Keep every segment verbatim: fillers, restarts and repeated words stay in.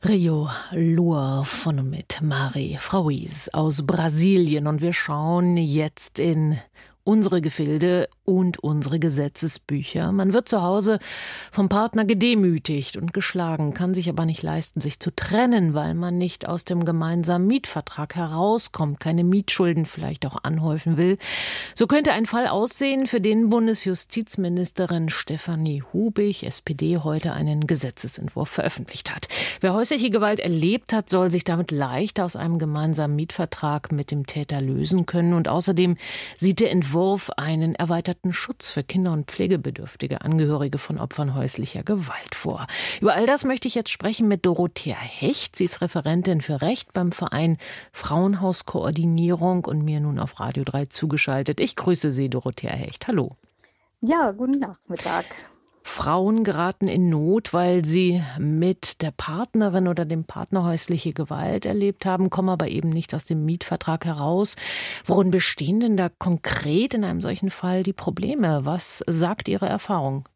Rio Lua von mit Mari Frauis aus Brasilien. Und wir schauen jetzt in unsere Gefilde und unsere Gesetzesbücher. Man wird zu Hause vom Partner gedemütigt und geschlagen, kann sich aber nicht leisten, sich zu trennen, weil man nicht aus dem gemeinsamen Mietvertrag herauskommt, keine Mietschulden vielleicht auch anhäufen will. So könnte ein Fall aussehen, für den Bundesjustizministerin Stefanie Hubig, S P D, heute einen Gesetzesentwurf veröffentlicht hat. Wer häusliche Gewalt erlebt hat, soll sich damit leicht aus einem gemeinsamen Mietvertrag mit dem Täter lösen können. Und außerdem sieht der Entwurf einen erweiterten Schutz für Kinder und pflegebedürftige Angehörige von Opfern häuslicher Gewalt vor. Über all das möchte ich jetzt sprechen mit Dorothea Hecht. Sie ist Referentin für Recht beim Verein Frauenhauskoordinierung und mir nun auf Radio drei zugeschaltet. Ich grüße Sie, Dorothea Hecht. Hallo. Ja, guten Nachmittag. Frauen geraten in Not, weil sie mit der Partnerin oder dem Partner häusliche Gewalt erlebt haben, kommen aber eben nicht aus dem Mietvertrag heraus. Worin bestehen denn da konkret in einem solchen Fall die Probleme? Was sagt Ihre Erfahrung?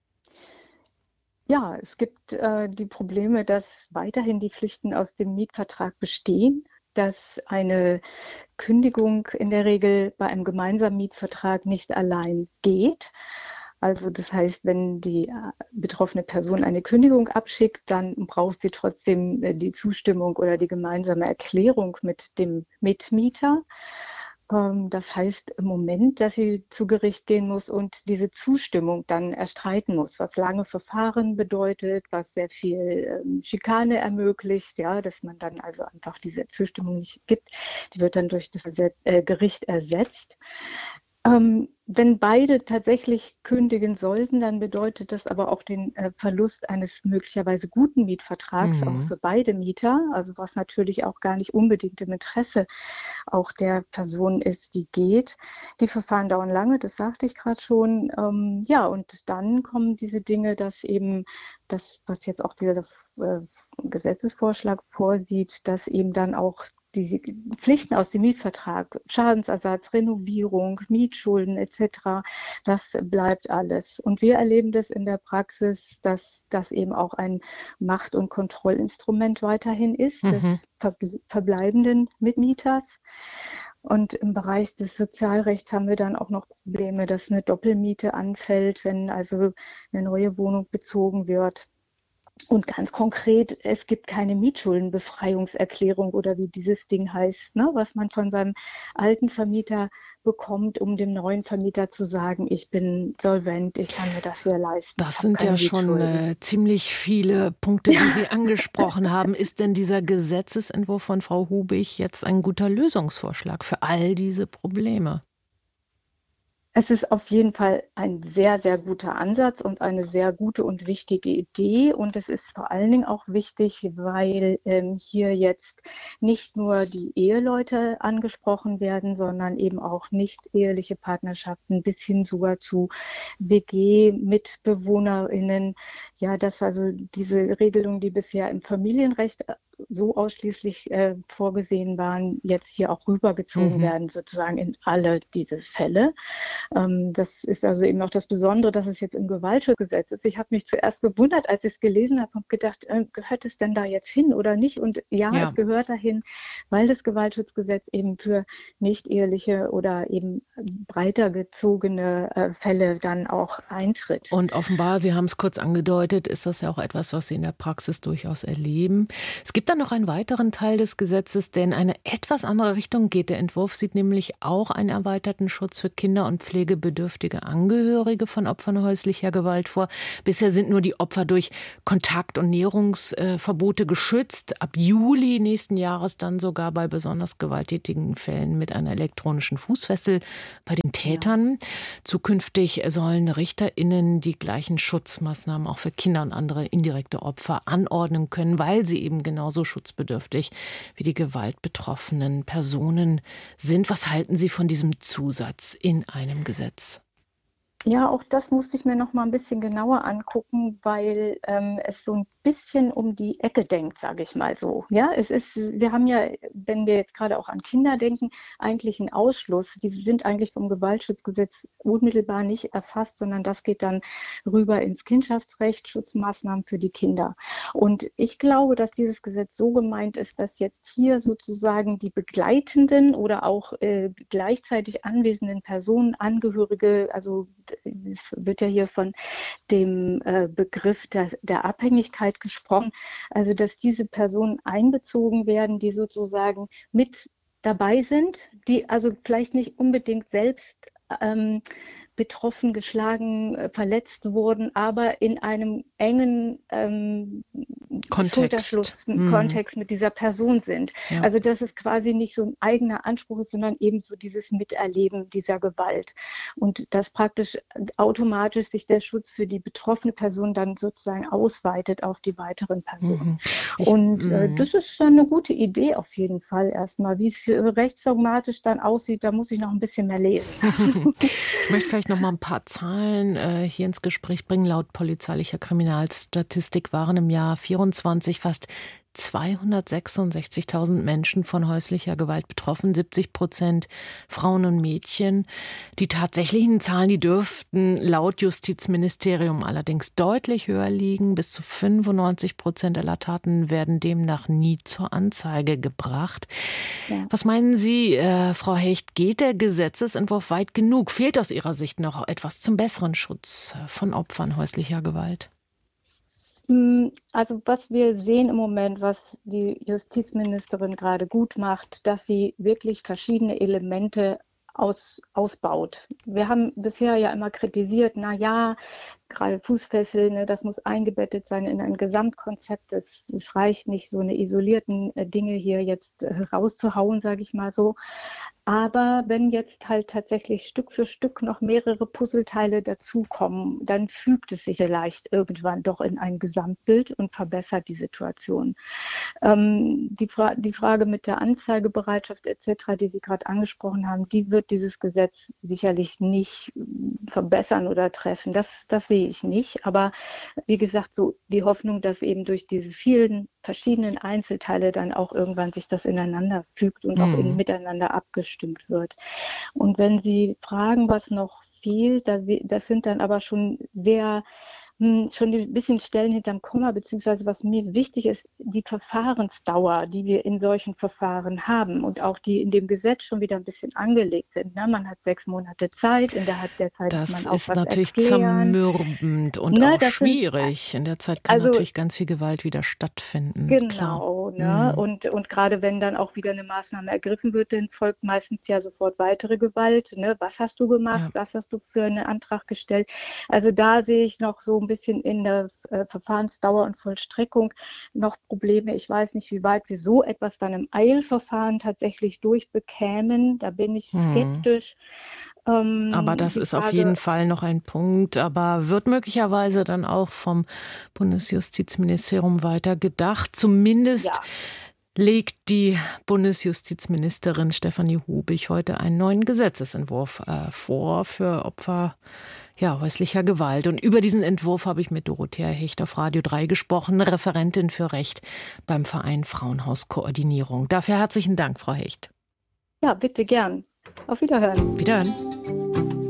Ja, es gibt äh, die Probleme, dass weiterhin die Pflichten aus dem Mietvertrag bestehen, dass eine Kündigung in der Regel bei einem gemeinsamen Mietvertrag nicht allein geht. Also das heißt, wenn die betroffene Person eine Kündigung abschickt, dann braucht sie trotzdem die Zustimmung oder die gemeinsame Erklärung mit dem Mitmieter. Das heißt im Moment, dass sie zu Gericht gehen muss und diese Zustimmung dann erstreiten muss, was lange Verfahren bedeutet, was sehr viel Schikane ermöglicht, ja, dass man dann also einfach diese Zustimmung nicht gibt. Die wird dann durch das Gericht ersetzt. Ähm, wenn beide tatsächlich kündigen sollten, dann bedeutet das aber auch den äh, Verlust eines möglicherweise guten Mietvertrags, mhm. auch für beide Mieter, also was natürlich auch gar nicht unbedingt im Interesse auch der Person ist, die geht. Die Verfahren dauern lange, das sagte ich gerade schon. Ähm, ja, und dann kommen diese Dinge, dass eben das, was jetzt auch dieser äh, Gesetzesvorschlag vorsieht, dass eben dann auch die Pflichten aus dem Mietvertrag, Schadensersatz, Renovierung, Mietschulden et cetera, das bleibt alles. Und wir erleben das in der Praxis, dass das eben auch ein Macht- und Kontrollinstrument weiterhin ist, mhm. des verble- verbleibenden Mitmieters. Und im Bereich des Sozialrechts haben wir dann auch noch Probleme, dass eine Doppelmiete anfällt, wenn also eine neue Wohnung bezogen wird. Und ganz konkret, es gibt keine Mietschuldenbefreiungserklärung oder wie dieses Ding heißt, ne, was man von seinem alten Vermieter bekommt, um dem neuen Vermieter zu sagen, ich bin solvent, ich kann mir das hier leisten. Das sind ja schon äh, ziemlich viele Punkte, die Sie angesprochen haben. Ist denn dieser Gesetzesentwurf von Frau Hubig jetzt ein guter Lösungsvorschlag für all diese Probleme? Es ist auf jeden Fall ein sehr, sehr guter Ansatz und eine sehr gute und wichtige Idee. Und es ist vor allen Dingen auch wichtig, weil ähm, hier jetzt nicht nur die Eheleute angesprochen werden, sondern eben auch nicht eheliche Partnerschaften bis hin sogar zu W G-MitbewohnerInnen. Ja, dass also diese Regelungen, die bisher im Familienrecht so ausschließlich äh, vorgesehen waren, jetzt hier auch rübergezogen mhm. werden, sozusagen in alle diese Fälle. Ähm, das ist also eben auch das Besondere, dass es jetzt im Gewaltschutzgesetz ist. Ich habe mich zuerst gewundert, als ich es gelesen habe und gedacht, äh, gehört es denn da jetzt hin oder nicht? Und ja, ja, es gehört dahin, weil das Gewaltschutzgesetz eben für nicht eheliche oder eben breiter gezogene äh, Fälle dann auch eintritt. Und offenbar, Sie haben es kurz angedeutet, ist das ja auch etwas, was Sie in der Praxis durchaus erleben. Es gibt dann noch einen weiteren Teil des Gesetzes, der in eine etwas andere Richtung geht. Der Entwurf sieht nämlich auch einen erweiterten Schutz für Kinder und pflegebedürftige Angehörige von Opfern häuslicher Gewalt vor. Bisher sind nur die Opfer durch Kontakt- und Näherungsverbote geschützt. Ab Juli nächsten Jahres dann sogar bei besonders gewalttätigen Fällen mit einer elektronischen Fußfessel bei den Tätern. Ja. Zukünftig sollen RichterInnen die gleichen Schutzmaßnahmen auch für Kinder und andere indirekte Opfer anordnen können, weil sie eben genauso schutzbedürftig wie die gewaltbetroffenen Personen sind. Was halten Sie von diesem Zusatz in einem Gesetz? Ja, auch das musste ich mir noch mal ein bisschen genauer angucken, weil ähm, es so ein bisschen um die Ecke denkt, sage ich mal so. Ja, es ist, wir haben ja, wenn wir jetzt gerade auch an Kinder denken, eigentlich einen Ausschluss. Die sind eigentlich vom Gewaltschutzgesetz unmittelbar nicht erfasst, sondern das geht dann rüber ins Kindschaftsrecht, Schutzmaßnahmen für die Kinder. Und ich glaube, dass dieses Gesetz so gemeint ist, dass jetzt hier sozusagen die begleitenden oder auch äh, gleichzeitig anwesenden Personen, Angehörige, also es wird ja hier von dem äh, Begriff der, der Abhängigkeit gesprochen, also dass diese Personen einbezogen werden, die sozusagen mit dabei sind, die also vielleicht nicht unbedingt selbst ähm, betroffen, geschlagen, äh, verletzt wurden, aber in einem engen ähm, Kontext. Schulterschluss, Hm. Kontext mit dieser Person sind. Ja. Also dass es quasi nicht so ein eigener Anspruch ist, sondern eben so dieses Miterleben dieser Gewalt. Und dass praktisch automatisch sich der Schutz für die betroffene Person dann sozusagen ausweitet auf die weiteren Personen. Mhm. Ich, Und äh, mhm. das ist schon eine gute Idee auf jeden Fall erstmal. Wie es rechtsdogmatisch dann aussieht, da muss ich noch ein bisschen mehr lesen. Ich möchte vielleicht noch mal ein paar Zahlen äh, hier ins Gespräch bringen. Laut polizeilicher Kriminalstatistik waren im Jahr vierundzwanzig fast zweihundertsechsundsechzigtausend Menschen von häuslicher Gewalt betroffen, siebzig Prozent Frauen und Mädchen. Die tatsächlichen Zahlen, die dürften laut Justizministerium allerdings deutlich höher liegen. Bis zu fünfundneunzig Prozent aller Taten werden demnach nie zur Anzeige gebracht. Ja. Was meinen Sie, äh, Frau Hecht, geht der Gesetzesentwurf weit genug? Fehlt aus Ihrer Sicht noch etwas zum besseren Schutz von Opfern häuslicher Gewalt? Also was wir sehen im Moment, was die Justizministerin gerade gut macht, dass sie wirklich verschiedene Elemente aus, ausbaut. Wir haben bisher ja immer kritisiert, na ja, gerade Fußfesseln, ne, das muss eingebettet sein in ein Gesamtkonzept. Es, es reicht nicht, so eine isolierten äh, Dinge hier jetzt äh, rauszuhauen, sage ich mal so. Aber wenn jetzt halt tatsächlich Stück für Stück noch mehrere Puzzleteile dazukommen, dann fügt es sich vielleicht irgendwann doch in ein Gesamtbild und verbessert die Situation. Ähm, die, Fra- die Frage mit der Anzeigebereitschaft et cetera, die Sie gerade angesprochen haben, die wird dieses Gesetz sicherlich nicht verbessern oder treffen. Das, das sehe ich nicht. Aber wie gesagt, so die Hoffnung, dass eben durch diese vielen verschiedenen Einzelteile dann auch irgendwann sich das ineinander fügt und mhm. auch in, miteinander abgestimmt wird. Und wenn Sie fragen, was noch fehlt, das sind dann aber schon sehr schon ein bisschen Stellen hinterm Komma, beziehungsweise was mir wichtig ist, die Verfahrensdauer, die wir in solchen Verfahren haben und auch die in dem Gesetz schon wieder ein bisschen angelegt sind. Ne? Man hat sechs Monate Zeit, in der der Zeit das muss man auch ist was natürlich erklären. Zermürbend und Na, auch schwierig. Sind, in der Zeit kann also, natürlich ganz viel Gewalt wieder stattfinden. Genau, ne? Mhm. Und, und gerade wenn dann auch wieder eine Maßnahme ergriffen wird, dann folgt meistens ja sofort weitere Gewalt. Ne? Was hast du gemacht? Ja. Was hast du für einen Antrag gestellt? Also da sehe ich noch so ein bisschen in der äh, Verfahrensdauer und Vollstreckung noch Probleme. Ich weiß nicht, wie weit wir so etwas dann im Eilverfahren tatsächlich durchbekämen. Da bin ich skeptisch. Hm. Ähm, Aber das ist Frage, auf jeden Fall noch ein Punkt. Aber wird möglicherweise dann auch vom Bundesjustizministerium weiter gedacht. Zumindest ja. legt die Bundesjustizministerin Stefanie Hubig heute einen neuen Gesetzesentwurf äh, vor für Opfer ja, häuslicher Gewalt. Und über diesen Entwurf habe ich mit Dorothea Hecht auf Radio drei gesprochen, Referentin für Recht beim Verein Frauenhauskoordinierung. Dafür herzlichen Dank, Frau Hecht. Ja, bitte gern. Auf Wiederhören. Wiederhören.